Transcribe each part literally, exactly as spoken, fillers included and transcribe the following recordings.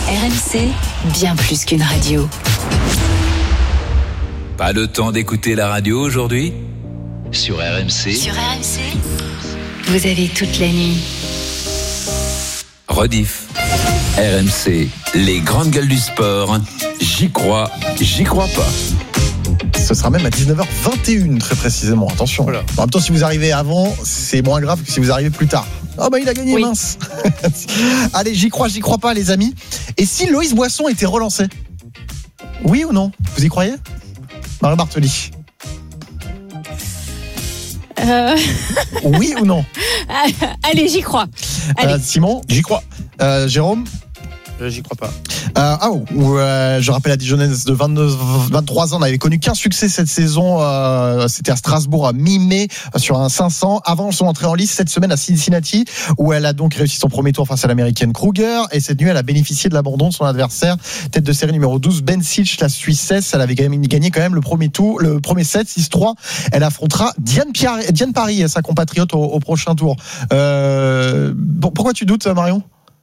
R M C, bien plus qu'une radio. Pas le temps d'écouter la radio aujourd'hui ? Sur R M C. Sur R M C, vous avez toute la nuit. Rediff. R M C, les grandes gueules du sport. J'y crois, j'y crois pas. Ce sera même à dix-neuf heures vingt et une très précisément, attention. Voilà. En même temps, si vous arrivez avant, c'est moins grave que si vous arrivez plus tard. Ah oh bah il a gagné, oui. Mince. Allez, j'y crois, j'y crois pas les amis. Et si Loïs Boisson était relancé ? Oui ou non ? Vous y croyez ? Marie Bartoli. Euh... Oui ou non ? Allez, j'y crois. Allez. Euh, Simon, j'y crois. Euh, Jérôme ? Euh, j'y crois pas. Euh, ah, euh, je rappelle à Dijonnaise de vingt-deux, vingt-trois ans, on n'avait connu qu'un succès cette saison. Euh, c'était à Strasbourg à mi-mai sur un cinq cents. Avant son entrée en lice cette semaine à Cincinnati, où elle a donc réussi son premier tour face à l'américaine Kruger. Et cette nuit, elle a bénéficié de l'abandon de son adversaire, tête de série numéro douze, Ben Sitch, la Suissesse. Elle avait gagné quand même le premier tour, le premier set, six trois. Elle affrontera Diane, Pierre, Diane Parry, sa compatriote, au, au prochain tour. Euh, pourquoi tu doutes, Marion ?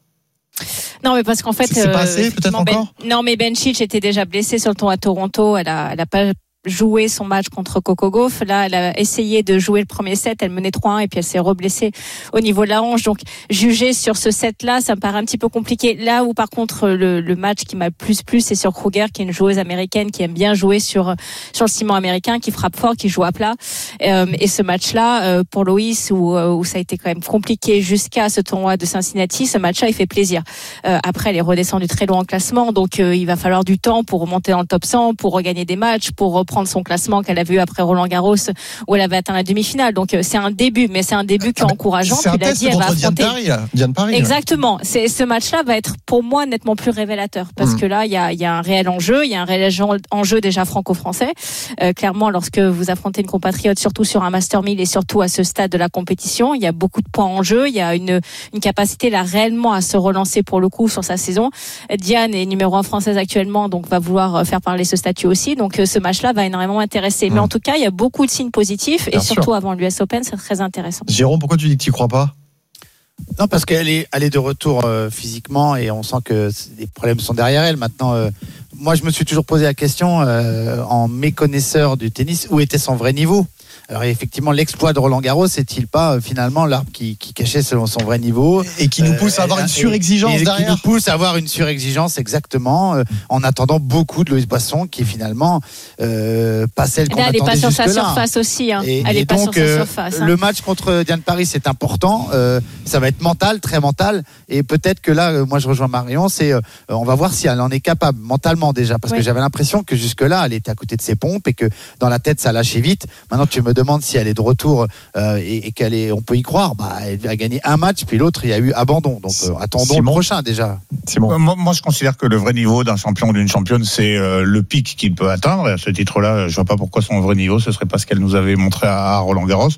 Non, mais parce qu'en fait, c'est, c'est pas assez, euh, peut-être ben, encore. Non, mais Ben Sitch était déjà blessée sur le tour à Toronto. Elle a, elle a pas joué son match contre Coco Gauff. Là, elle a essayé de jouer le premier set. Elle menait trois un et puis elle s'est reblessée au niveau de la hanche. Donc, juger sur ce set-là, ça me paraît un petit peu compliqué. Là où, par contre, le, le match qui m'a le plus plu, c'est sur Kruger, qui est une joueuse américaine qui aime bien jouer sur sur le ciment américain, qui frappe fort, qui joue à plat. Euh, et ce match-là, euh, pour Loïs, où, où ça a été quand même compliqué jusqu'à ce tournoi de Cincinnati, ce match-là, il fait plaisir. Euh, après, elle est redescendue très loin en classement, donc euh, il va falloir du temps pour remonter dans le top cent, pour regagner des matchs, pour reprendre son classement qu'elle avait eu après Roland Garros où elle avait atteint la demi-finale. Donc euh, c'est un début, mais c'est un début qui est encourageant. C'est un test dit, contre Diane Parry, Diane Parry. Exactement. C'est, ce match-là va être pour moi nettement plus révélateur parce mmh. que là il y a, il y a un réel enjeu, il y a un réel enjeu déjà franco-français. Euh, clairement, lorsque vous affrontez une compatriote, surtout sur un Master mille et surtout à ce stade de la compétition, il y a beaucoup de points en jeu. Il y a une une capacité là réellement à se relancer pour le coup sur sa saison. Diane est numéro un française actuellement, donc va vouloir faire parler ce statut aussi. Donc ce match-là va énormément intéressé. Mais mmh. en tout cas, il y a beaucoup de signes positifs et Bien surtout sûr. Avant l'U S Open, c'est très intéressant. Jérôme, pourquoi tu dis que tu n'y crois pas ? Non, parce qu'elle est, elle est de retour euh, physiquement et on sent que les problèmes sont derrière elle. Maintenant, euh, moi, je me suis toujours posé la question, euh, en méconnaisseur du tennis, où était son vrai niveau ? Alors effectivement, l'exploit de Roland Garros, c'est-il pas euh, finalement l'arbre qui, qui cachait son, son vrai niveau et qui nous pousse euh, à avoir une surexigence et, et derrière. Qui nous pousse à avoir une surexigence exactement, euh, en attendant beaucoup de Loïs Boisson, qui est finalement euh, pas celle qu'on là, attendait jusque-là. Elle est pas sur sa surface aussi. Hein. Et, elle et est donc, pas sur sa surface. Hein. Le match contre Diane Parry, c'est important. Euh, ça va être mental, très mental. Et peut-être que là, euh, moi, je rejoins Marion. C'est, euh, on va voir si elle en est capable mentalement déjà, parce oui. que j'avais l'impression que jusque-là, elle était à côté de ses pompes et que dans la tête, ça lâchait vite. Maintenant, tu me demandes si elle est de retour euh, et, et qu'elle est, on peut y croire. Bah, elle a gagné un match, puis l'autre, il y a eu abandon. Donc, euh, attendons Simon. Le prochain déjà. Simon. Moi, moi, je considère que le vrai niveau d'un champion ou d'une championne, c'est euh, le pic qu'il peut atteindre. Et à ce titre-là, je vois pas pourquoi son vrai niveau, ce serait pas ce qu'elle nous avait montré à, à Roland Garros.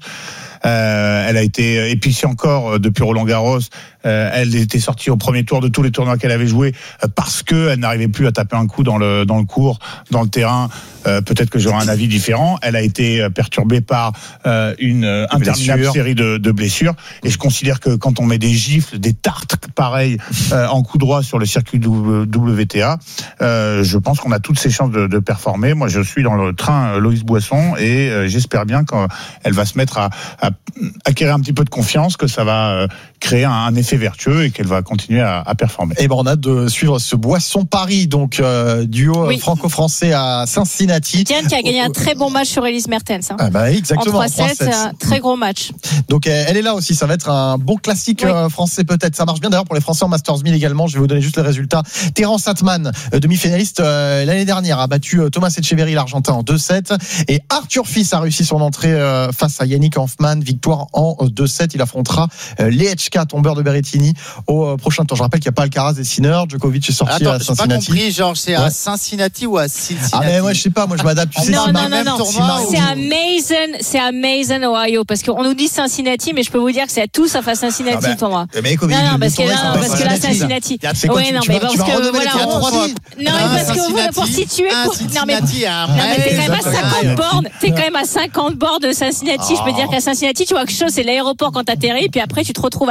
Euh, elle a été épicée encore depuis Roland Garros. Euh, elle était sortie au premier tour de tous les tournois qu'elle avait joué euh, parce que elle n'arrivait plus à taper un coup dans le dans le court, dans le terrain. Euh, peut-être que j'aurai un avis différent. Elle a été perturbée par euh, une euh, interminable blessure. série de, de blessures. Et je considère que quand on met des gifles, des tartes pareilles euh, en coup droit sur le circuit W T A, euh, je pense qu'on a toutes ses chances de, de performer. Moi, je suis dans le train euh, Loïs Boisson et euh, j'espère bien qu'elle va se mettre à, à acquérir un petit peu de confiance, que ça va euh, créer un, un effet vertueux et qu'elle va continuer à, à performer. Et ben on a de suivre ce Boisson Paris, donc euh, duo oui. franco-français à Cincinnati. Diane qui a gagné un très bon match sur Elise Mertens. Hein. Ah bah exactement. En trois sept, un très gros match. Donc elle est là aussi, ça va être un bon classique oui. euh, français peut-être. Ça marche bien d'ailleurs pour les Français en Masters mille également. Je vais vous donner juste les résultats. Terence Atman, euh, demi-finaliste euh, l'année dernière, a battu euh, Thomas Etcheverry, l'Argentin, en deux sept. Et Arthur Fils a réussi son entrée euh, face à Yannick Hanfmann, victoire en deux sept. Il affrontera euh, Lehečka, tombeur de Berrettini, au euh, prochain tour. Je rappelle qu'il n'y a pas Alcaraz et Sinner. Djokovic est sorti Attends, à Cincinnati. J'ai pas compris, Georges, c'est ouais. à Cincinnati ou à Cincinnati? Ah mais moi je sais pas, moi je m'adapte. Tu sais, non, c'est non, non, non, tournoi, c'est à Mason, c'est à Mason, Ohio, parce qu'on nous dit Cincinnati, mais je peux vous dire que c'est à tous sauf à Cincinnati, ah bah, le tournoi. Mais non, non, parce que là, non, parce que là, Cincinnati. Oui, non, mais parce que voilà, non, parce que pour situer, non mais t'es quand même à cinquante bornes, t'es quand même à cinquante bornes de Cincinnati. Je peux dire qu'à Cincinnati, tu vois quelque chose, c'est l'aéroport quand t'atterris, puis après tu te retrouves à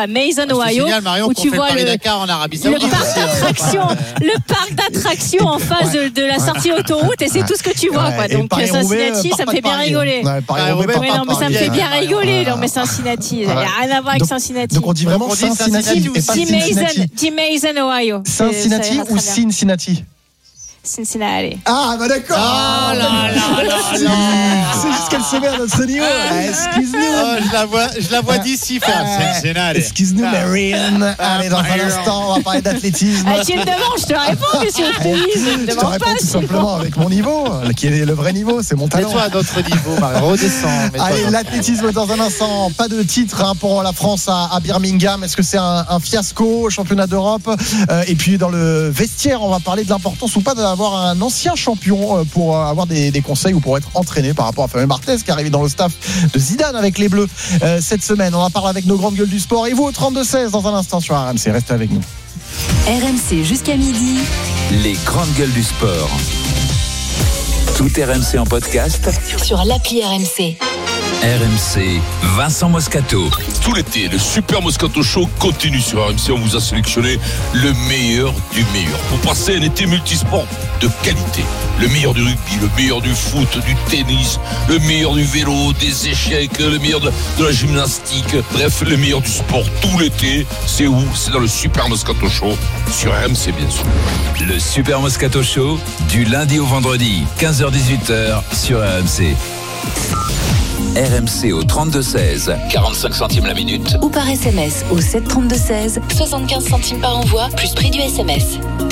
à Mason, C'est Ohio, génial, Marion, où qu'on tu fait vois le le, Paris-Dakar en Arabie le Saoudite. parc aussi, hein. d'attractions, le parc d'attractions en face de, de la sortie autoroute, et c'est tout ce que tu vois, quoi. Ouais, et Donc Paris-Roubaix, Cincinnati, part ça me pas fait de bien Paris. rigoler. Ouais, Paris-Roubaix, Ouais, part Oui, pas non, de mais ça me Paris. fait bien Paris, rigoler, ouais. non, mais Cincinnati, il n'y a Ouais. rien à voir avec Donc- Cincinnati. Donc on dit vraiment Donc on dit Cincinnati, Cincinnati et pas Dis Mason, Cincinnati. dis Mason, Ohio. C'est- ça Cincinnati ira ou très bien. Cincinnati? Cincinnati. Ah bah d'accord. Ah là là là C'est- là. C'est juste qu'elle se met à notre niveau. Excuse-nous. Oh, je la vois, je la vois d'ici faire. Ah, Cincinnati. Excuse-nous, Marianne. Allez, dans un Marianne. instant, on va parler d'athlétisme. Ah, tu me demandes, je te réponds, qu'est-ce que je te dis? Je ne Je te demande réponds pas. tout sinon. simplement avec mon niveau, qui est le vrai niveau, c'est mon talent. Mets-toi à notre niveau, Marie. Redescends. mets-toi à Allez, notre- l'athlétisme dans un instant. Pas de titre hein, pour la France à, à Birmingham. Est-ce que c'est un, un fiasco au championnat d'Europe? Euh, Et puis dans le vestiaire, on va parler de l'importance ou pas d'avoir un ancien champion euh, pour euh, avoir des, des conseils ou pour être entraîné par rapport à Fabien Barthez qui est arrivé dans le staff de Zidane avec les Bleus euh, cette semaine. On en parle avec nos grandes gueules du sport. Et vous au trente-deux seize dans un instant sur R M C. Restez avec nous. R M C jusqu'à midi. Les grandes gueules du sport. Tout R M C en podcast. Sur l'appli R M C. R M C, Vincent Moscato. Tout l'été, le Super Moscato Show continue sur R M C. On vous a sélectionné le meilleur du meilleur pour passer un été multisport de qualité. Le meilleur du rugby, le meilleur du foot, du tennis, le meilleur du vélo, des échecs, le meilleur de, de la gymnastique. Bref, le meilleur du sport tout l'été. C'est où? C'est dans le Super Moscato Show sur R M C, bien sûr. Le Super Moscato Show, du lundi au vendredi, quinze heures dix-huit heures sur R M C. R M C au trente-deux seize, quarante-cinq centimes la minute. Ou par S M S au sept trente-deux seize, soixante-quinze centimes par envoi, plus prix du S M S.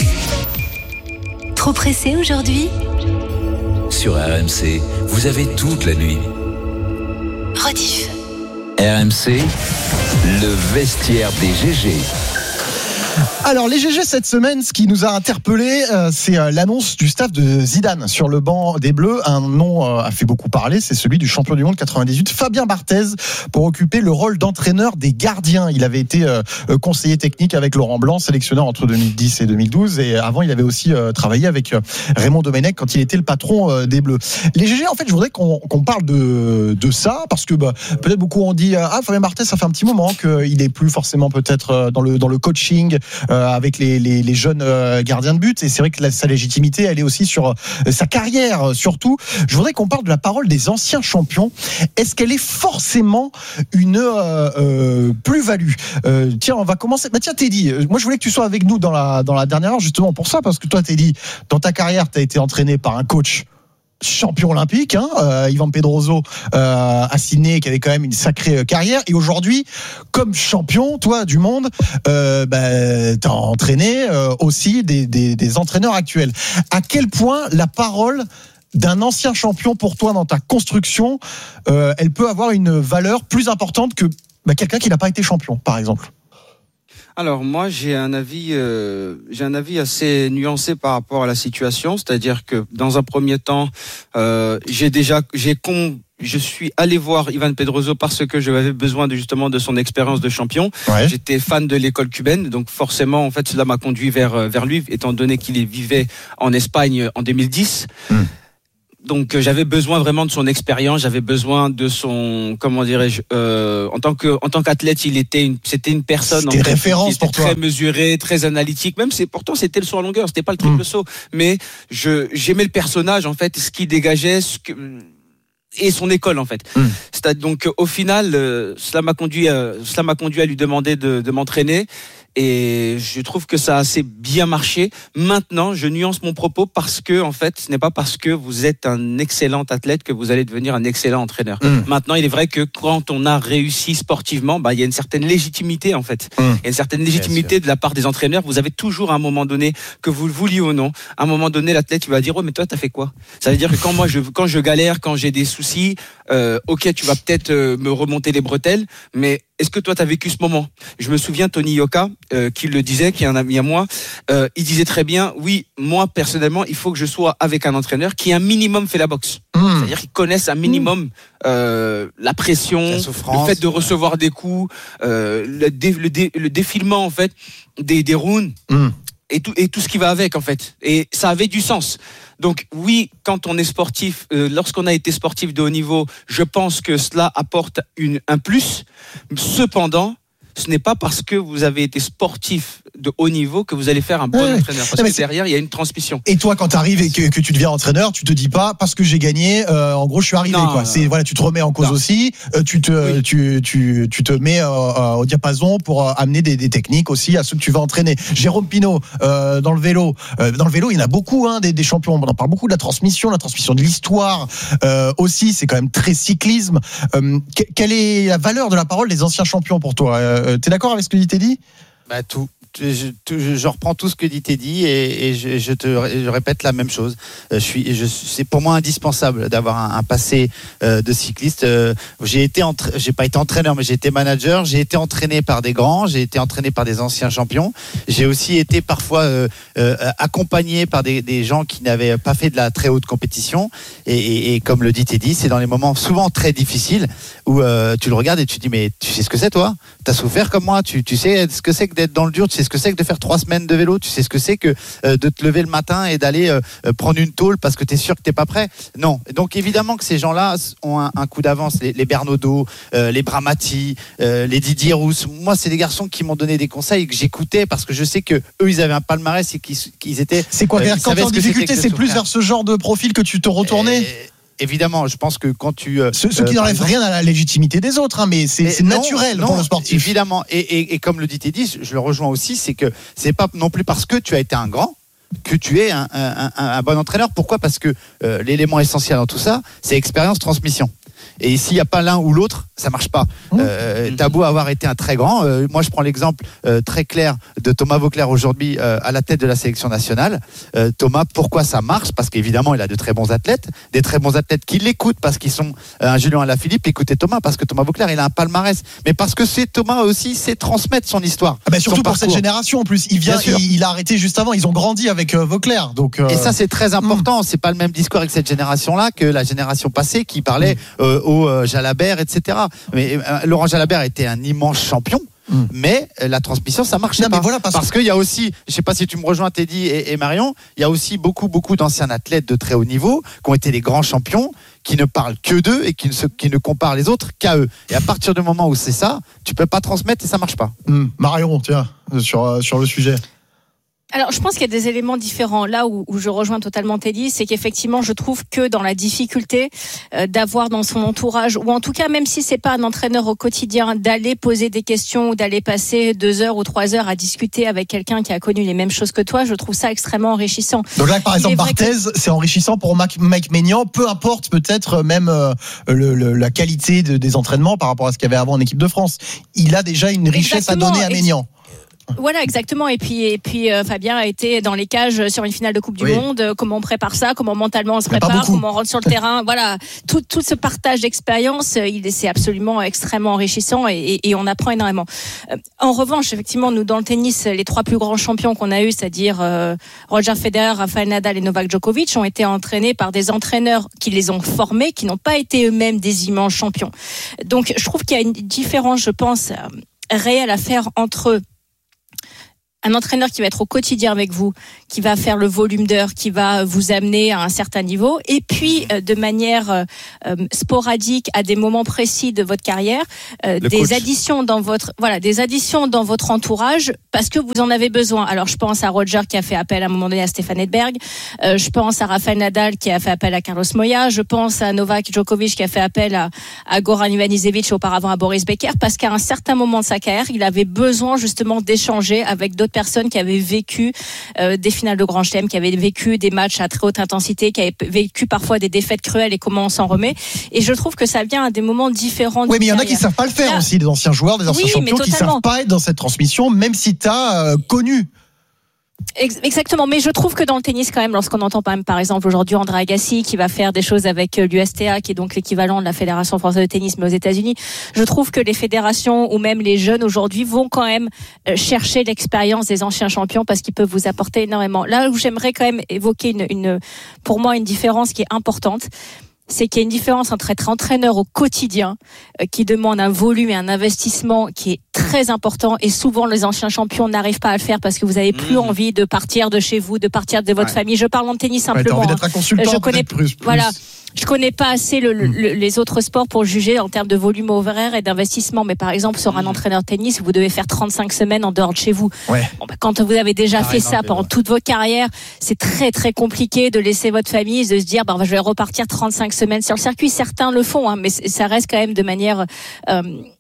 Trop pressé aujourd'hui? Sur R M C, vous avez toute la nuit. Rediff. R M C, le vestiaire des G G. Alors les G G cette semaine, ce qui nous a interpellé, euh, c'est euh, l'annonce du staff de Zidane sur le banc des Bleus. Un nom euh, a fait beaucoup parler, c'est celui du champion du monde quatre-vingt-dix-huit, Fabien Barthez, pour occuper le rôle d'entraîneur des gardiens. Il avait été euh, conseiller technique avec Laurent Blanc, sélectionneur entre deux mille dix et deux mille douze, et avant il avait aussi euh, travaillé avec euh, Raymond Domenech quand il était le patron euh, des Bleus. Les G G, en fait, je voudrais qu'on, qu'on parle de, de ça, parce que bah, peut-être beaucoup ont dit euh, ah Fabien Barthez, ça fait un petit moment qu'il est plus forcément peut-être euh, dans le dans le coaching. Euh, avec les, les, les jeunes euh, gardiens de but, et c'est vrai que la, sa légitimité elle est aussi sur euh, sa carrière surtout. Je voudrais qu'on parle de la parole des anciens champions. Est-ce qu'elle est forcément une euh, euh, plus-value? euh, Tiens, on va commencer. Bah tiens Teddy, moi je voulais que tu sois avec nous dans la, dans la dernière heure justement pour ça, parce que toi Teddy, dans ta carrière tu as été entraîné par un coach champion olympique, hein, euh, Ivan Pedroso euh, à Sydney, qui avait quand même une sacrée euh, carrière, et aujourd'hui, comme champion, toi, du monde, euh, bah, t'as entraîné euh, aussi des, des, des entraîneurs actuels. À quel point la parole d'un ancien champion pour toi dans ta construction, euh, elle peut avoir une valeur plus importante que bah, quelqu'un qui n'a pas été champion, par exemple? Alors moi j'ai un avis euh, j'ai un avis assez nuancé par rapport à la situation, c'est-à-dire que dans un premier temps euh, j'ai déjà j'ai con, je suis allé voir Ivan Pedroso parce que j'avais besoin de, justement de son expérience de champion. Ouais. J'étais fan de l'école cubaine, donc forcément en fait cela m'a conduit vers vers lui, étant donné qu'il vivait en Espagne en deux mille dix. Mm. Donc j'avais besoin vraiment de son expérience, j'avais besoin de son, comment dirais-je, euh, en tant que en tant qu'athlète, il était une, c'était une personne c'était en fait, référence qui était pour toi. très mesurée, très analytique. Même c'est pourtant c'était le saut en longueur, c'était pas le triple mmh. saut, mais je j'aimais le personnage en fait, ce qu'il dégageait, ce que et son école en fait. Mmh. C'est donc au final, euh, cela m'a conduit, euh, cela m'a conduit à lui demander de, de m'entraîner. Et je trouve que ça a assez bien marché. Maintenant, je nuance mon propos parce que, en fait, ce n'est pas parce que vous êtes un excellent athlète que vous allez devenir un excellent entraîneur. Mmh. Maintenant, il est vrai que quand on a réussi sportivement, bah, il y a une certaine légitimité, en fait. Mmh. Il y a une certaine légitimité de la part des entraîneurs. Vous avez toujours, à un moment donné, que vous le vouliez ou non, à un moment donné, l'athlète, il va dire, ouais, mais toi, t'as fait quoi? Ça veut dire que quand moi, je, quand je galère, quand j'ai des soucis, euh, ok, tu vas peut-être euh, me remonter les bretelles, mais est-ce que toi, tu as vécu ce moment? Je me souviens, Tony Yoka, euh, qui le disait, qui est un ami à moi, euh, il disait très bien, oui, moi, personnellement, il faut que je sois avec un entraîneur qui, un minimum, fait la boxe. Mmh. C'est-à-dire qu'il connaisse un minimum euh, la pression, la le fait de recevoir ouais. des coups, euh, le, dé, le, dé, le défilement, en fait, des, des rounds. Mmh. Et tout, et tout ce qui va avec, en fait. Et ça avait du sens. Donc oui, quand on est sportif, euh, lorsqu'on a été sportif de haut niveau, je pense que cela apporte une, un plus. Cependant, ce n'est pas parce que vous avez été sportif de haut niveau que vous allez faire un bon ouais, entraîneur. Parce non, que derrière, il y a une transmission. Et toi, quand tu arrives et que, que tu deviens entraîneur, tu te dis pas parce que j'ai gagné, euh, en gros, je suis arrivé. Non, quoi. non, C'est voilà, tu te remets en cause non. aussi. Euh, tu te, Oui. tu, tu, tu te mets euh, euh, au diapason pour euh, amener des, des techniques aussi à ceux que tu vas entraîner. Jérôme Pinault, euh, dans le vélo, euh, dans le vélo, il y en a beaucoup, hein, des, des champions. On en parle beaucoup de la transmission, la transmission de l'histoire euh, aussi. C'est quand même très cyclisme. Euh, que, quelle est la valeur de la parole des anciens champions pour toi? euh, T'es d'accord avec ce que dit Teddy? Bah, tout. Je, je, je reprends tout ce que dit Teddy et, et je, je te je répète la même chose. Je suis, je, c'est pour moi indispensable d'avoir un, un passé euh, de cycliste. Euh, j'ai été, entra- j'ai pas été entraîneur, mais j'ai été manager. J'ai été entraîné par des grands. J'ai été entraîné par des anciens champions. J'ai aussi été parfois euh, euh, accompagné par des, des gens qui n'avaient pas fait de la très haute compétition. Et, et, et comme le dit Teddy, c'est dans les moments souvent très difficiles où euh, tu le regardes et tu te dis mais tu sais ce que c'est toi? T'as souffert comme moi. Tu, tu sais ce que c'est que d'être dans le dur. Tu sais ce que c'est que de faire trois semaines de vélo, tu sais ce que c'est que euh, de te lever le matin et d'aller euh, prendre une tôle parce que tu es sûr que tu n'es pas prêt. Non. Donc évidemment que ces gens-là ont un, un coup d'avance. Les, les Bernaudot, euh, les Bramati, euh, les Didier Rousse. Moi, c'est des garçons qui m'ont donné des conseils que j'écoutais parce que je sais que eux, ils avaient un palmarès et qu'ils, qu'ils étaient. C'est quoi? euh, Quand tu es en difficulté, c'est plus vers ce genre de profil que tu te retournais? Et, évidemment, je pense que quand tu euh, ce, ce qui euh, n'enlève rien à la légitimité des autres, hein, mais c'est, mais c'est non, naturel non, pour le sportif. Évidemment, et, et, et comme le dit Teddy, je, je le rejoins aussi, c'est que c'est pas non plus parce que tu as été un grand que tu es un, un, un, un bon entraîneur. Pourquoi? Parce que euh, l'élément essentiel dans tout ça, c'est expérience, transmission. Et s'il n'y a pas l'un ou l'autre, ça marche pas. Euh, t'as beau avoir été un très grand. Euh, moi, je prends l'exemple euh, très clair de Thomas Vauclair aujourd'hui euh, à la tête de la sélection nationale. Euh, Thomas, pourquoi ça marche? Parce qu'évidemment, il a de très bons athlètes, des très bons athlètes qui l'écoutent parce qu'ils sont euh, un Julien Alaphilippe. Écoutez Thomas, parce que Thomas Vauclair, il a un palmarès, mais parce que c'est Thomas aussi, c'est transmettre son histoire. Ah bah surtout son pour parcours. cette génération en plus. Il vient, il, il a arrêté juste avant. Ils ont grandi avec euh, Vauclair, donc. Euh... Et ça, c'est très important. C'est pas le même discours avec cette génération-là que la génération passée qui parlait euh, au euh, Jalabert, et cetera. Mais euh, Laurent Jalabert était un immense champion. Mmh. Mais euh, la transmission, ça marchait non, pas. Mais voilà, parce parce qu'il y a aussi, je sais pas si tu me rejoins Teddy et, et Marion, il y a aussi beaucoup, beaucoup d'anciens athlètes de très haut niveau qui ont été des grands champions, qui ne parlent que d'eux et qui ne, se, qui ne comparent les autres qu'à eux. Et à partir du moment où c'est ça, tu peux pas transmettre et ça marche pas. Mmh. Marion, tiens, sur, sur le sujet. Alors, je pense qu'il y a des éléments différents. Là où, où je rejoins totalement Teddy, c'est qu'effectivement, je trouve que dans la difficulté euh, d'avoir dans son entourage, ou en tout cas, même si c'est pas un entraîneur au quotidien, d'aller poser des questions ou d'aller passer deux heures ou trois heures à discuter avec quelqu'un qui a connu les mêmes choses que toi, je trouve ça extrêmement enrichissant. Donc là, par exemple, Barthez, que... c'est enrichissant pour Mike, Mike Maignan, peu importe peut-être même euh, le, le, la qualité de, des entraînements par rapport à ce qu'il y avait avant en équipe de France. Il a déjà une richesse Exactement. à donner à Maignan. Voilà, exactement. Et puis, et puis euh, Fabien a été dans les cages sur une finale de Coupe du oui. Monde. Euh, comment on prépare ça? Comment mentalement on se prépare? Comment on rentre sur le terrain? Voilà, tout, tout ce partage d'expérience, euh, il c'est absolument extrêmement enrichissant et, et, et on apprend énormément. Euh, en revanche, effectivement, nous dans le tennis, les trois plus grands champions qu'on a eus, c'est-à-dire euh, Roger Federer, Rafael Nadal et Novak Djokovic, ont été entraînés par des entraîneurs qui les ont formés, qui n'ont pas été eux-mêmes des immenses champions. Donc, je trouve qu'il y a une différence, je pense, euh, réelle à faire entre un entraîneur qui va être au quotidien avec vous, qui va faire le volume d'heures, qui va vous amener à un certain niveau, et puis euh, de manière euh, sporadique à des moments précis de votre carrière, euh, des coach. additions dans votre voilà, des additions dans votre entourage parce que vous en avez besoin. Alors je pense à Roger qui a fait appel à un moment donné à Stéphane Edberg, euh, je pense à Rafael Nadal qui a fait appel à Carlos Moya, je pense à Novak Djokovic qui a fait appel à, à Goran Ivanisevic, auparavant à Boris Becker, parce qu'à un certain moment de sa carrière, il avait besoin justement d'échanger avec d'autres personnes qui avaient vécu euh, des finales de Grand Chelem, qui avaient vécu des matchs à très haute intensité, qui avaient vécu parfois des défaites cruelles et comment on s'en remet. Et je trouve que ça vient à des moments différents. Oui, mais il y en a qui savent pas le faire Là, aussi, des anciens joueurs, des anciens oui, champions qui savent pas être dans cette transmission, même si tu as euh, connu. Exactement, mais je trouve que dans le tennis quand même, lorsqu'on entend par exemple aujourd'hui André Agassi qui va faire des choses avec l'U S T A, qui est donc l'équivalent de la Fédération française de tennis mais aux États-Unis, je trouve que les fédérations ou même les jeunes aujourd'hui vont quand même chercher l'expérience des anciens champions parce qu'ils peuvent vous apporter énormément. Là où j'aimerais quand même évoquer une, une pour moi une différence qui est importante, c'est qu'il y a une différence entre être entraîneur au quotidien, euh, qui demande un volume et un investissement qui est très important, et souvent les anciens champions n'arrivent pas à le faire parce que vous avez plus mmh. envie de partir de chez vous, de partir de votre ouais. famille. Je parle en tennis simplement. Ouais, t'as envie d'être un consultant, je connais plus, plus. Voilà. je connais pas assez le, le, les autres sports pour juger en termes de volume horaire et d'investissement. Mais par exemple, sur un entraîneur de tennis, vous devez faire trente-cinq semaines en dehors de chez vous. Ouais. Bon, bah, quand vous avez déjà Ah, fait ça pendant ouais. toute votre carrière, c'est très très compliqué de laisser votre famille et de se dire, bah, je vais repartir trente-cinq semaines sur le circuit. Certains le font, hein, mais ça reste quand même de manière euh,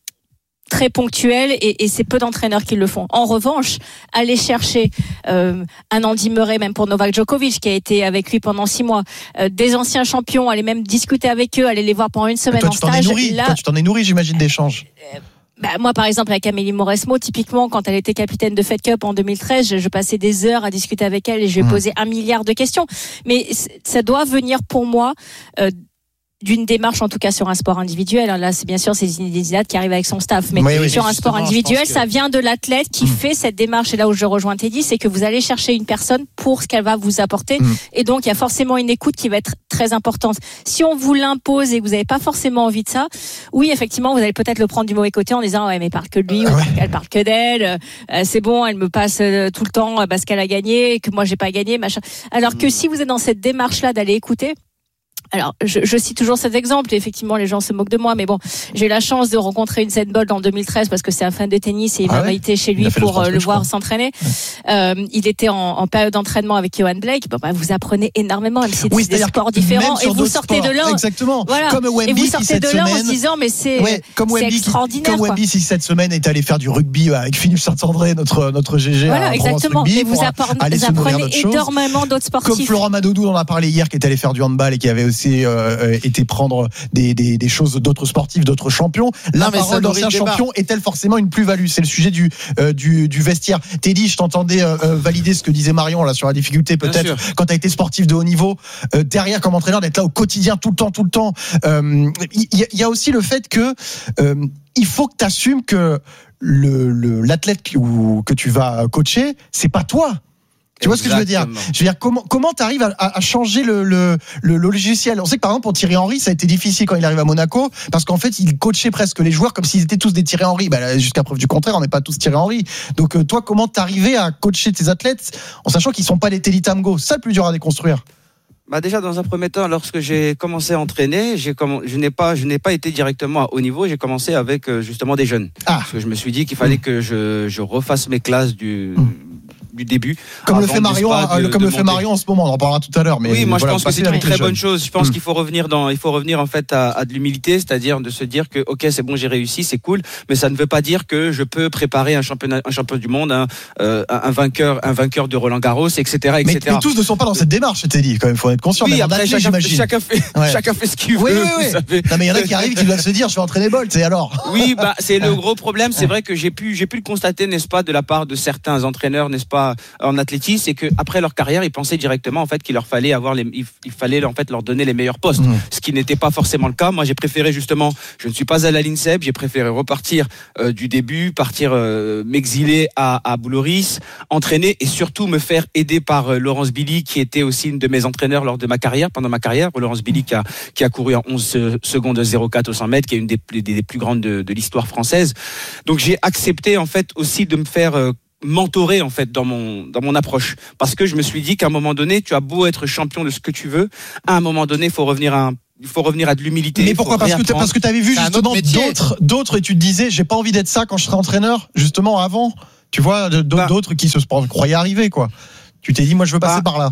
très ponctuelle et, et c'est peu d'entraîneurs qui le font. En revanche, aller chercher euh, un Andy Murray, même pour Novak Djokovic, qui a été avec lui pendant six mois, euh, des anciens champions, aller même discuter avec eux, aller les voir pendant une semaine Toi, en tu t'en es stage. nourri. Là, Toi, tu t'en es nourri, j'imagine, d'échanges. bah, moi, par exemple, avec Amélie Mauresmo, typiquement, quand elle était capitaine de Fed Cup en deux mille treize, je, je passais des heures à discuter avec elle et je lui ai Mmh. posé un milliard de questions. Mais ça doit venir pour moi euh, d'une démarche, en tout cas sur un sport individuel. Là, c'est bien sûr c'est Zinedine qui arrive avec son staff, mais Oui, oui, sur un sport justement, individuel, je pense que- ça vient de l'athlète qui Mm. fait cette démarche. Et là où je rejoins Teddy, c'est que vous allez chercher une personne pour ce qu'elle va vous apporter, Mm. et donc il y a forcément une écoute qui va être très importante. Si on vous l'impose et que vous n'avez pas forcément envie de ça, oui, effectivement, vous allez peut-être le prendre du mauvais côté en disant ouais, mais elle parle que de lui, Ah ou ouais. elle parle que d'elle, euh, c'est bon, elle me passe euh, tout le temps euh, parce qu'elle a gagné, et que moi j'ai pas gagné, machin. Alors que si vous êtes dans cette démarche-là d'aller écouter. Alors, je, je cite toujours cet exemple, et effectivement, les gens se moquent de moi, mais bon, j'ai eu la chance de rencontrer Usain Bolt en deux mille treize parce que c'est un fan de tennis et il Ah m'a ouais invité chez Il lui a fait le pour euh, transfert, le je voir crois. s'entraîner. Euh, il était en, en période d'entraînement avec Johan Blake. Bon, bah, vous apprenez énormément, même si c'est Oui, des c'est-à-dire sports que même différents, sur et vous d'autres sortez sports, de là. Exactement. Voilà. Comme Wemby Et vous qui, sortez cette de là en semaine- se disant, mais c'est, Ouais, comme c'est Wemby qui, extraordinaire. comme quoi. Wemby, si cette semaine est allé faire du rugby avec Philippe Saint-André, notre, notre G G Voilà, à Provence exactement. Rugby, Et vous, pour apprenez, aller vous se nourrir apprenez d'autres choses. énormément d'autres Comme sportifs. Florent Madodou, on en a parlé hier, qui est allé faire du handball et qui avait aussi euh, été prendre des, des, des choses d'autres sportifs, d'autres champions. La Non, mais ça parole nourrit d'ancien le débat. champion est-elle forcément une plus-value? C'est le sujet du, euh, du, du vestiaire. Teddy, je t'entendais euh, euh, valider ce que disait Marion là sur la difficulté Bien peut-être sûr. quand tu as été sportif de haut niveau, euh, derrière comme entraîneur, d'être là au quotidien, tout le temps, tout le temps. Euh, Il y, y a aussi le fait que euh, il faut que tu assumes que le, le, l'athlète que, ou, que tu vas coacher, c'est pas toi. Tu vois ce que je veux dire? Exactement. Je veux dire, comment comment t'arrives à, à, à changer le, le, le, le logiciel? On sait que par exemple pour Thierry Henry, ça a été difficile quand il arrive à Monaco, parce qu'en fait, il coachait presque les joueurs comme s'ils étaient tous des Thierry Henry. Bah, là, jusqu'à preuve du contraire, on n'est pas tous Thierry Henry. Donc euh, toi, comment t'arrivais à coacher tes athlètes en sachant qu'ils sont pas des Teddy Tamgo? C'est ça le plus dur à déconstruire. Bah déjà dans un premier temps, lorsque j'ai commencé à entraîner, j'ai comm... je n'ai pas je n'ai pas été directement à haut niveau. J'ai commencé avec euh, justement des jeunes. Ah. Parce que je me suis dit qu'il fallait que je je refasse mes classes du Mm. du début. Comme le avant, fait n'est-ce Marion, pas, de- comme de le fait monter. Marion en ce moment. On en parlera tout à l'heure. Mais oui, moi voilà, je pense que passer c'est une avec les très jeunes. bonne chose. Je pense Mm. qu'il faut revenir dans, il faut revenir en fait à, à de l'humilité, c'est-à-dire de se dire que ok c'est bon j'ai réussi, c'est cool, mais ça ne veut pas dire que je peux préparer un championnat, un champion du monde, un, euh, un vainqueur, un vainqueur de Roland Garros, et cetera, et Mais, cetera. mais tous ne sont pas dans cette démarche, Teddy. Quand même, faut être conscient. oui, Même en après athlète, chacun, j'imagine. chacun fait, Ouais. chacun fait ce qu'il Oui, veut. oui, oui. vous savez. Non, mais il y en a qui arrivent, qui doivent se dire, je vais entraîner Bolt. Et alors? Oui, bah c'est le gros problème. C'est vrai que j'ai pu, j'ai pu le constater, n'est-ce pas, de la part de certains entraîneurs, n'est-ce pas, en athlétisme, c'est que après leur carrière, ils pensaient directement en fait qu'il leur fallait avoir les, il, il fallait en fait leur donner les meilleurs postes, Mmh. ce qui n'était pas forcément le cas. Moi, j'ai préféré justement, je ne suis pas allé à l'INSEP, j'ai préféré repartir euh, du début, partir euh, m'exiler à, à Bouloris, entraîner et surtout me faire aider par euh, Laurence Billy, qui était aussi une de mes entraîneurs lors de ma carrière, pendant ma carrière. Laurence Billy qui a, qui a couru en onze secondes zéro quatre au cent mètres, qui est une des, des, des plus grandes de, de l'histoire française. Donc j'ai accepté en fait aussi de me faire euh, mentorer en fait dans mon dans mon approche, parce que je me suis dit qu'à un moment donné, tu as beau être champion de ce que tu veux, à un moment donné, il faut revenir à un il faut revenir à de l'humilité. Mais il faut pourquoi? Parce que t'as- réapprendre. parce que t'avais vu C'est un justement autre métier. d'autres, d'autres et tu te disais, j'ai pas envie d'être ça quand je serai entraîneur, justement avant. Tu vois, de- Bah. d'autres qui se croyaient arriver, quoi. Tu t'es dit, moi, je veux passer Bah. par là.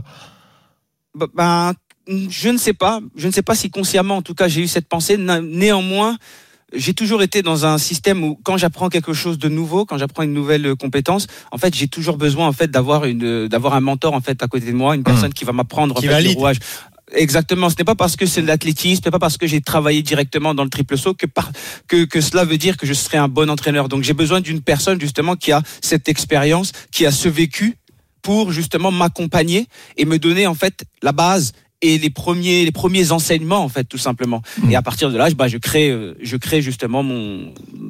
Bah, ben, je ne sais pas. Je ne sais pas si consciemment, en tout cas, j'ai eu cette pensée. Né- Néanmoins, j'ai toujours été dans un système où, quand j'apprends quelque chose de nouveau, quand j'apprends une nouvelle compétence, en fait, j'ai toujours besoin, en fait, d'avoir une, d'avoir un mentor, en fait, à côté de moi, une personne qui va m'apprendre, en Qui fait, le valide. rouage. Exactement. Ce n'est pas parce que c'est de l'athlétisme, ce n'est pas parce que j'ai travaillé directement dans le triple saut que, par, que, que cela veut dire que je serai un bon entraîneur. Donc, j'ai besoin d'une personne, justement, qui a cette expérience, qui a ce vécu pour, justement, m'accompagner et me donner, en fait, la base et les premiers, les premiers enseignements, en fait, tout simplement. Mmh. Et à partir de là, je, bah, je crée, euh, je crée, justement, mon,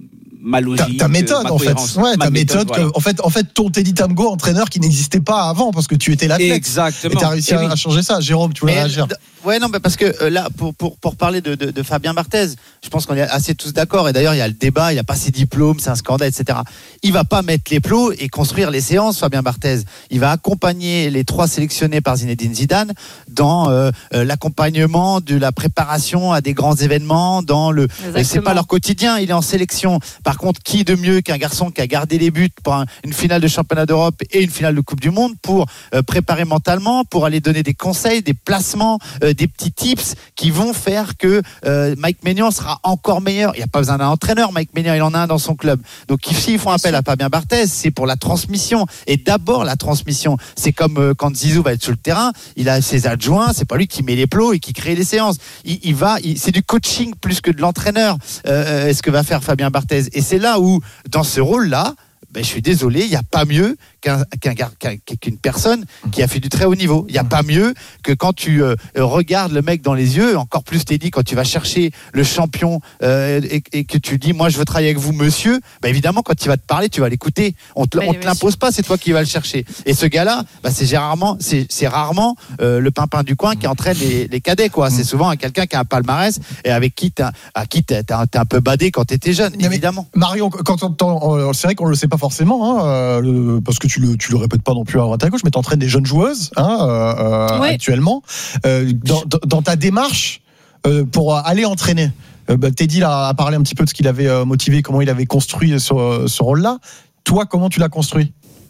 ma logique, ta, ta méthode ma en fait, ouais, ta méthode, voilà. que, en fait, en fait, ton Teddy Tamgo, entraîneur qui n'existait pas avant parce que tu étais l'athlète. Exactement. Et t'as réussi Et à, oui. à changer ça. Jérôme, tu voulais Mais, réagir? d- Ouais, non, mais parce que euh, là, pour, pour, pour parler de, de, de Fabien Barthez, je pense qu'on est assez tous d'accord. Et d'ailleurs, il y a le débat, il n'a pas ses diplômes, c'est un scandale, et cetera. Il va pas mettre les plots et construire les séances, Fabien Barthez. Il va accompagner les trois sélectionnés par Zinedine Zidane dans euh, euh, l'accompagnement de la préparation à des grands événements, dans le. Exactement. C'est pas leur quotidien, il est en sélection. Par contre, qui de mieux qu'un garçon qui a gardé les buts pour un- une finale de championnat d'Europe et une finale de Coupe du Monde pour euh, préparer mentalement, pour aller donner des conseils, des placements, euh, des petits tips qui vont faire que euh, Mike Maignan sera encore meilleur. Il n'y a pas besoin d'un entraîneur, Mike Maignan, il en a un dans son club. Donc s'ils font appel à Fabien Barthez, c'est pour la transmission. Et d'abord la transmission. C'est comme euh, quand Zizou va être sur le terrain, il a ses adjoints, c'est pas lui qui met les plots et qui crée les séances. Il, il va, il- c'est du coaching plus que de l'entraîneur. Euh, est-ce que va faire Fabien Barthez? Et c'est là où, dans ce rôle-là, ben, je suis désolé, il n'y a pas mieux qu'un, qu'un, qu'un- qu'une personne qui a fait du très haut niveau. Il n'y a pas mieux que quand tu euh, regardes le mec dans les yeux, encore plus t'es dit, quand tu vas chercher le champion euh, et, et que tu dis, moi je veux travailler avec vous monsieur, ben, évidemment quand il va te parler, tu vas l'écouter. On te, Ben, on te l'impose pas, c'est toi qui vas le chercher. Et ce gars-là, ben, c'est, rarement, c'est, c'est rarement euh, le pimpin du coin qui entraîne les, les cadets. Quoi. C'est souvent quelqu'un qui a un palmarès et avec qui t'as, à qui t'as, t'as, t'as un peu badé quand t'étais jeune, Mais évidemment. Marion, quand on t'entend, c'est vrai qu'on le sait pas forcément, hein, euh, le- parce que tu le, tu le répètes pas non plus à droite à gauche, mais t'entraînes des jeunes joueuses hein, euh, euh, Oui. actuellement. Euh, dans, dans- dans ta démarche euh, pour aller entraîner, euh, bah, Teddy là, a parlé un petit peu de ce qu'il avait euh, motivé, comment il avait construit ce, ce rôle-là. Toi, comment tu l'as construit?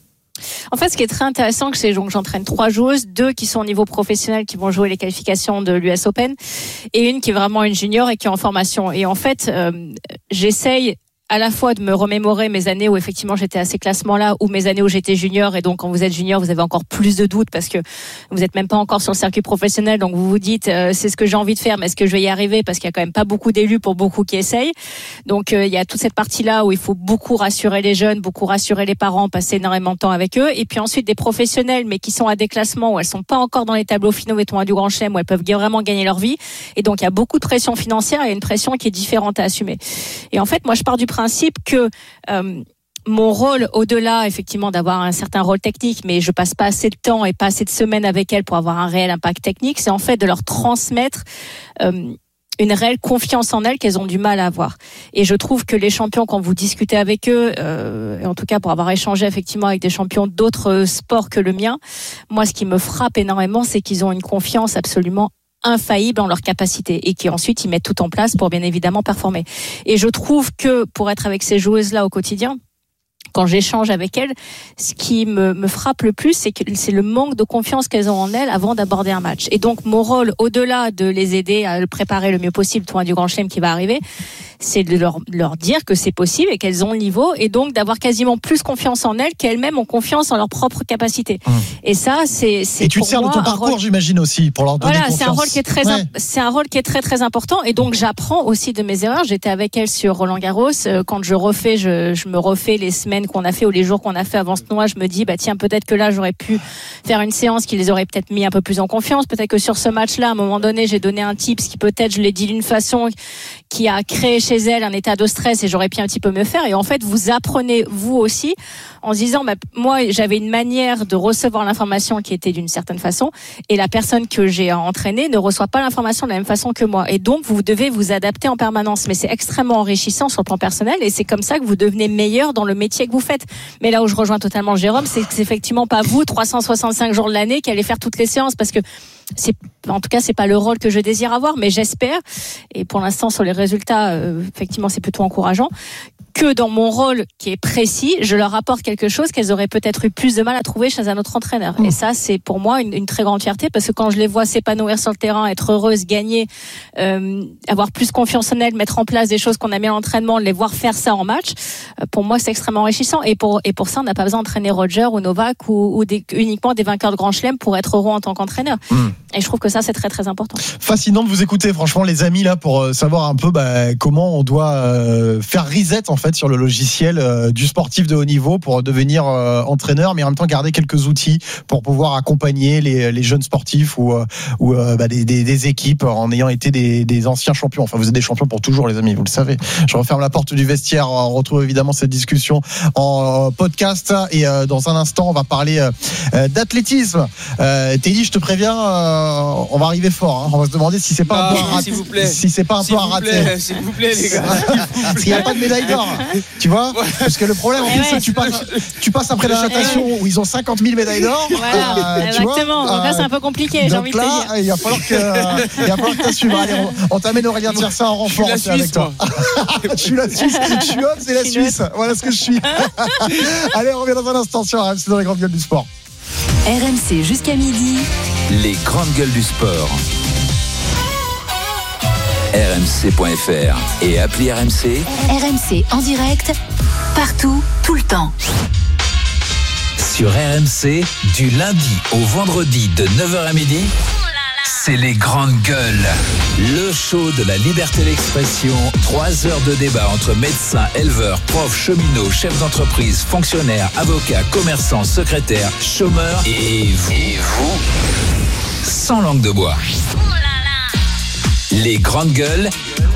En fait, ce qui est très intéressant, c'est que j'entraîne trois joueuses, deux qui sont au niveau professionnel, qui vont jouer les qualifications de l'U S Open, et une qui est vraiment une junior et qui est en formation. Et en fait, euh, j'essaye à la fois de me remémorer mes années où effectivement j'étais à ces classements-là, ou mes années où j'étais junior. Et donc quand vous êtes junior, vous avez encore plus de doutes parce que vous n'êtes même pas encore sur le circuit professionnel. Donc vous vous dites, euh, c'est ce que j'ai envie de faire, mais est-ce que je vais y arriver? Parce qu'il y a quand même pas beaucoup d'élus pour beaucoup qui essayent. Donc euh, il y a toute cette partie-là où il faut beaucoup rassurer les jeunes, beaucoup rassurer les parents, passer énormément de temps avec eux. Et puis ensuite des professionnels, mais qui sont à des classements où elles sont pas encore dans les tableaux finaux et tournois du Grand Chelem, où elles peuvent vraiment gagner leur vie. Et donc il y a beaucoup de pression financière et une pression qui est différente à assumer. Et en fait, moi je pars du principe que euh, mon rôle, au-delà effectivement d'avoir un certain rôle technique, mais je passe pas assez de temps et pas assez de semaines avec elles pour avoir un réel impact technique, c'est en fait de leur transmettre euh, une réelle confiance en elles qu'elles ont du mal à avoir. Et je trouve que les champions, quand vous discutez avec eux, euh, et en tout cas pour avoir échangé effectivement avec des champions d'autres sports que le mien, moi ce qui me frappe énormément, c'est qu'ils ont une confiance absolument infaillible en leur capacité et qui ensuite ils mettent tout en place pour bien évidemment performer. Et je trouve que pour être avec ces joueuses-là au quotidien, quand j'échange avec elles, ce qui me, me frappe le plus, c'est que c'est le manque de confiance qu'elles ont en elles avant d'aborder un match. Et donc mon rôle, au-delà de les aider à le préparer le mieux possible, tournoi du Grand Chelem qui va arriver, c'est de leur, leur dire que c'est possible et qu'elles ont le niveau, et donc d'avoir quasiment plus confiance en elles qu'elles-mêmes ont confiance en leurs propres capacités. Mmh. Et ça, c'est, c'est et tu pour te sers moi de ton parcours, rôle... j'imagine aussi, pour leur donner voilà, confiance. c'est un rôle qui est très, ouais. imp... c'est un rôle qui est très très important, et donc j'apprends aussi de mes erreurs. J'étais avec elles sur Roland Garros. Quand je refais, je, je me refais les semaines qu'on a fait ou les jours qu'on a fait avant ce tournoi. Je me dis, bah tiens, peut-être que là j'aurais pu faire une séance qui les aurait peut-être mis un peu plus en confiance. Peut-être que sur ce match-là, à un moment donné, j'ai donné un tips qui peut-être je l'ai dit d'une façon qui a créé chez elles un état de stress et j'aurais pu un petit peu mieux faire. Et en fait, vous apprenez vous aussi en se disant, bah, moi j'avais une manière de recevoir l'information qui était d'une certaine façon, et la personne que j'ai entraînée ne reçoit pas l'information de la même façon que moi. Et donc vous devez vous adapter en permanence. Mais c'est extrêmement enrichissant sur le plan personnel, et c'est comme ça que vous devenez meilleur dans le métier que vous faites. Mais là où je rejoins totalement Jérôme, c'est que c'est effectivement pas vous trois cent soixante-cinq jours de l'année qui allez faire toutes les séances, parce que c'est, en tout cas, c'est pas le rôle que je désire avoir, mais j'espère, et pour l'instant sur les résultats, euh, effectivement, c'est plutôt encourageant, que dans mon rôle qui est précis, je leur apporte quelque chose qu'elles auraient peut-être eu plus de mal à trouver chez un autre entraîneur. Mmh. Et ça, c'est pour moi une, une très grande fierté, parce que quand je les vois s'épanouir sur le terrain, être heureuses, gagner, euh, avoir plus confiance en elles, mettre en place des choses qu'on a mis à l'entraînement, les voir faire ça en match, euh, pour moi, c'est extrêmement enrichissant. Et pour, et pour ça, on n'a pas besoin d'entraîner Roger ou Novak ou, ou des, uniquement des vainqueurs de Grand Chelem pour être heureux en tant qu'entraîneur. Mmh. Et je trouve que ça, c'est très très important. Fascinant de vous écouter, franchement, les amis, là, pour euh, savoir un peu bah, comment on doit euh, faire reset en fait sur le logiciel euh, du sportif de haut niveau pour devenir euh, entraîneur, mais en même temps garder quelques outils pour pouvoir accompagner les, les jeunes sportifs ou, euh, ou euh, bah, des, des, des équipes en ayant été des, des anciens champions. Enfin, vous êtes des champions pour toujours, les amis, vous le savez. Je referme la porte du vestiaire. On retrouve évidemment cette discussion en podcast et euh, dans un instant, on va parler euh, d'athlétisme. Euh, Teddy, je te préviens. Euh, on va arriver fort. Hein. On va se demander si c'est pas ah, un peu à rater. S'il vous plaît. Si c'est pas un s'il peu à rater. S'il vous plaît, les gars. Parce qu'il n'y a pas de médaille d'or. Tu vois? Parce que le problème, en plus, ouais, tu, passes, tu passes après la natation où ils ont cinquante mille médailles d'or. Voilà, euh, exactement. Donc là, c'est un peu compliqué, j'ai envie de te là, dire. il va falloir que, il va falloir que tu suives. Allez, on, on t'amène Aurélien Tiersin en renfort Je suis la avec Suisse, toi. Je suis la Suisse. Je suis homme, c'est la Suisse. Voilà ce que je suis. Allez, on revient dans un instant sur R M C dans les grandes gueules du sport. R M C jusqu'à midi. Les grandes gueules du sport. R M C point F R et appli R M C. R M C en direct, partout, tout le temps. Sur R M C, du lundi au vendredi de neuf heures à midi, c'est les grandes gueules. Le show de la liberté d'expression. Trois heures de débat entre médecins, éleveurs, profs, cheminots, chefs d'entreprise, fonctionnaires, avocats, commerçants, secrétaires, chômeurs et vous. Et vous. Sans langue de bois. Les grandes gueules.